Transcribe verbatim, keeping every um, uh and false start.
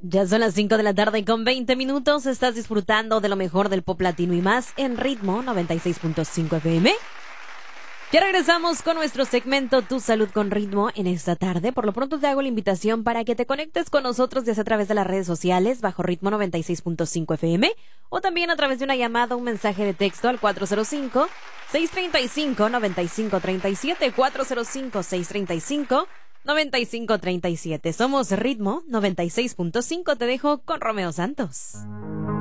Ya son las cinco de la tarde con veinte minutos. Estás disfrutando de lo mejor del pop latino y más en Ritmo noventa y seis punto cinco F M. Ya regresamos con nuestro segmento Tu Salud con Ritmo en esta tarde. Por lo pronto te hago la invitación para que te conectes con nosotros ya sea a través de las redes sociales bajo Ritmo noventa y seis punto cinco F M o también a través de una llamada o un mensaje de texto al cuatro cero cinco, seis tres cinco, nueve cinco tres siete, cuatro cero cinco, seis tres cinco, nueve cinco tres siete. Somos Ritmo noventa y seis punto cinco. Te dejo con Romeo Santos.